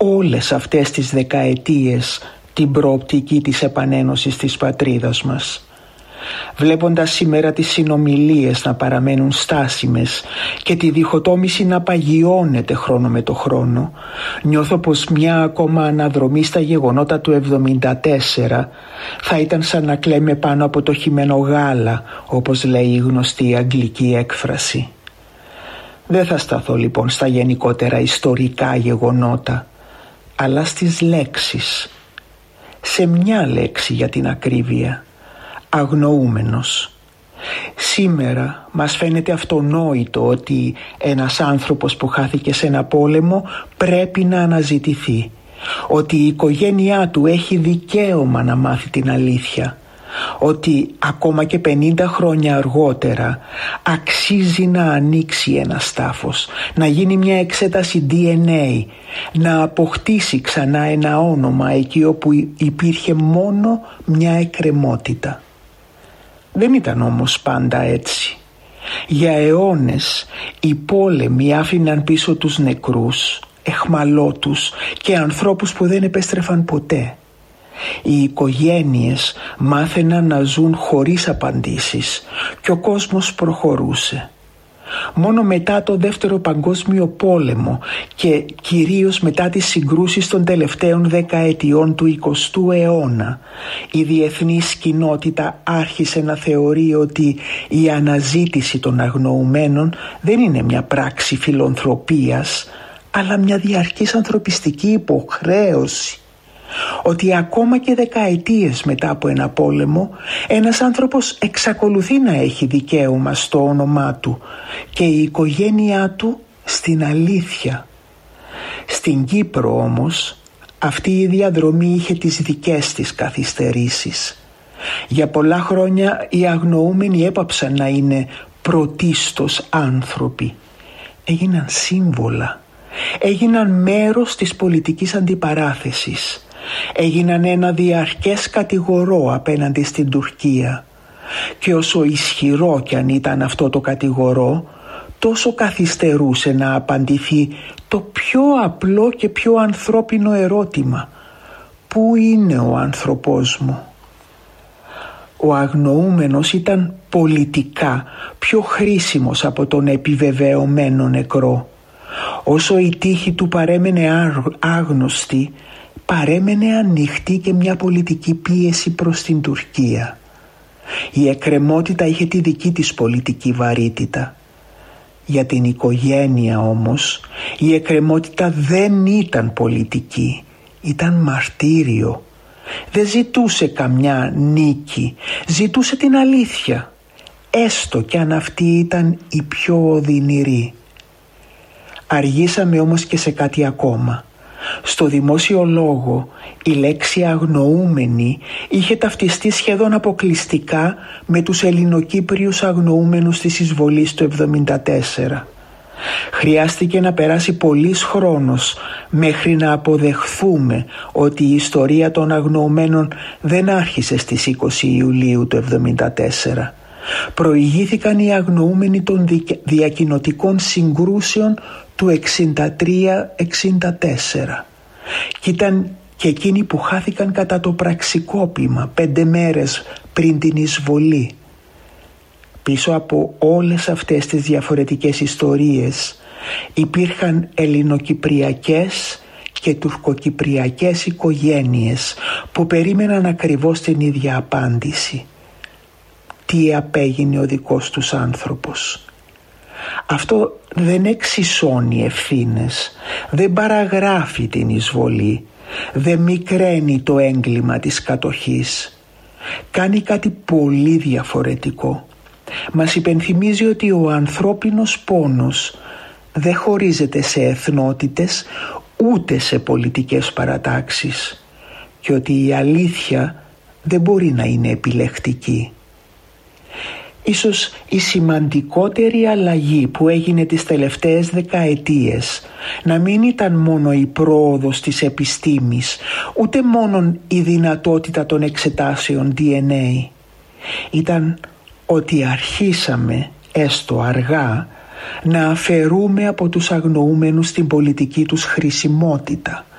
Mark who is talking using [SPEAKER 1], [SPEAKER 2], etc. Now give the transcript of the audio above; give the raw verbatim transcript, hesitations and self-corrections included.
[SPEAKER 1] όλες αυτές τις δεκαετίες την προοπτική της επανένωσης της πατρίδας μας. Βλέποντας σήμερα τις συνομιλίες να παραμένουν στάσιμες και τη διχοτόμηση να παγιώνεται χρόνο με το χρόνο, νιώθω πως μια ακόμα αναδρομή στα γεγονότα του εβδομήντα τέσσερα θα ήταν σαν να κλαίμε πάνω από το χυμένο γάλα, όπως λέει η γνωστή αγγλική έκφραση. Δεν θα σταθώ λοιπόν στα γενικότερα ιστορικά γεγονότα, αλλά στις λέξεις. Σε μια λέξη για την ακρίβεια: αγνοούμενος. Σήμερα μας φαίνεται αυτονόητο ότι ένας άνθρωπος που χάθηκε σε ένα πόλεμο πρέπει να αναζητηθεί, ότι η οικογένειά του έχει δικαίωμα να μάθει την αλήθεια, ότι ακόμα και πενήντα χρόνια αργότερα αξίζει να ανοίξει ένας τάφος, να γίνει μια εξέταση ντι εν έι, να αποκτήσει ξανά ένα όνομα εκεί όπου υπήρχε μόνο μια εκκρεμότητα. Δεν ήταν όμως πάντα έτσι. Για αιώνες οι πόλεμοι άφηναν πίσω τους νεκρούς, εχμαλώτους και ανθρώπους που δεν επέστρεφαν ποτέ. Οι οικογένειες μάθαιναν να ζουν χωρίς απαντήσεις και ο κόσμος προχωρούσε. Μόνο μετά το Δεύτερο Παγκόσμιο Πόλεμο και κυρίως μετά τις συγκρούσεις των τελευταίων δεκαετιών του εικοστού αιώνα, η διεθνής κοινότητα άρχισε να θεωρεί ότι η αναζήτηση των αγνοουμένων δεν είναι μια πράξη φιλανθρωπίας, αλλά μια διαρκής ανθρωπιστική υποχρέωση. Ότι ακόμα και δεκαετίες μετά από ένα πόλεμο ένας άνθρωπος εξακολουθεί να έχει δικαίωμα στο όνομά του και η οικογένειά του στην αλήθεια. Στην Κύπρο όμως αυτή η διαδρομή είχε τις δικές της καθυστερήσεις. Για πολλά χρόνια οι αγνοούμενοι έπαψαν να είναι πρωτίστως άνθρωποι. Έγιναν σύμβολα, έγιναν μέρος της πολιτικής αντιπαράθεσης. Έγιναν ένα διαρκές κατηγορό απέναντι στην Τουρκία και όσο ισχυρό κι αν ήταν αυτό το κατηγορό, τόσο καθυστερούσε να απαντηθεί το πιο απλό και πιο ανθρώπινο ερώτημα: πού είναι ο άνθρωπός μου? Ο αγνοούμενος ήταν πολιτικά πιο χρήσιμος από τον επιβεβαιωμένο νεκρό. Όσο η τύχη του παρέμενε άγνωστη, παρέμενε ανοιχτή και μια πολιτική πίεση προς την Τουρκία. Η εκκρεμότητα είχε τη δική της πολιτική βαρύτητα. Για την οικογένεια όμως η εκκρεμότητα δεν ήταν πολιτική, ήταν μαρτύριο. Δεν ζητούσε καμιά νίκη, ζητούσε την αλήθεια, έστω κι αν αυτή ήταν η πιο οδυνηρή. Αργήσαμε όμως και σε κάτι ακόμα. Στο δημόσιο λόγο η λέξη αγνοούμενη είχε ταυτιστεί σχεδόν αποκλειστικά με τους Ελληνοκύπριους αγνοούμενους της εισβολής του εβδομήντα τέσσερα. Χρειάστηκε να περάσει πολύς χρόνος μέχρι να αποδεχθούμε ότι η ιστορία των αγνοουμένων δεν άρχισε στις είκοσι Ιουλίου του εβδομήντα τέσσερα. Προηγήθηκαν οι αγνοούμενοι των διακοινωτικών συγκρούσεων του εξήντα τρία εξήντα τέσσερα και ήταν και εκείνοι που χάθηκαν κατά το πραξικόπημα πέντε μέρες πριν την εισβολή. Πίσω από όλες αυτές τις διαφορετικές ιστορίες υπήρχαν ελληνοκυπριακές και τουρκοκυπριακές οικογένειες που περίμεναν ακριβώς την ίδια απάντηση: τι απέγινε ο δικός τους άνθρωπος? Αυτό δεν εξισώνει ευθύνες, δεν παραγράφει την εισβολή, δεν μικραίνει το έγκλημα της κατοχής. Κάνει κάτι πολύ διαφορετικό. Μας υπενθυμίζει ότι ο ανθρώπινος πόνος δεν χωρίζεται σε εθνότητες ούτε σε πολιτικές παρατάξεις και ότι η αλήθεια δεν μπορεί να είναι επιλεκτική. Ίσως η σημαντικότερη αλλαγή που έγινε τις τελευταίες δεκαετίες να μην ήταν μόνο η πρόοδος της επιστήμης, ούτε μόνο η δυνατότητα των εξετάσεων ντι εν έι. Ήταν ότι αρχίσαμε, έστω αργά, να αφαιρούμε από τους αγνοούμενους την πολιτική τους χρησιμότητα,